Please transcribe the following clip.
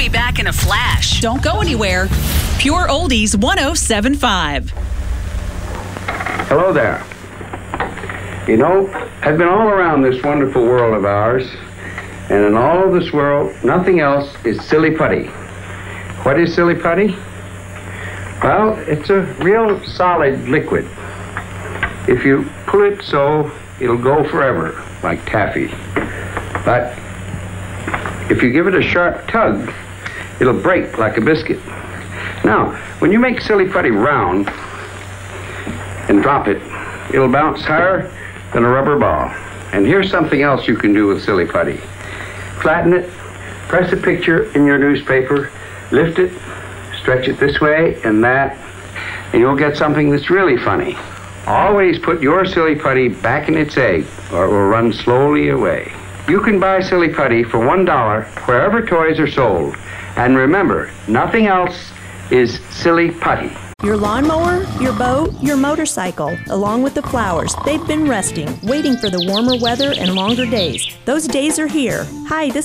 be back in a flash. Don't go anywhere. Pure Oldies 107.5. Hello there. You know, I've been all around this wonderful world of ours, and in all of this world, nothing else is silly putty. What is silly putty? Well, it's a real solid liquid. If you pull it so, it'll go forever, like taffy. But if you give it a sharp tug, it'll break like a biscuit. Now, when you make silly putty round and drop it, it'll bounce higher than a rubber ball. And here's something else you can do with silly putty. Flatten it, press a picture in your newspaper, lift it, stretch it this way and that, and you'll get something that's really funny. Always put your silly putty back in its egg, or it will run slowly away. You can buy silly putty for $1 wherever toys are sold. And remember, nothing else is silly putty. Your lawnmower, your boat, your motorcycle, along with the flowers, they've been resting, waiting for the warmer weather and longer days. Those days are here. Hi, this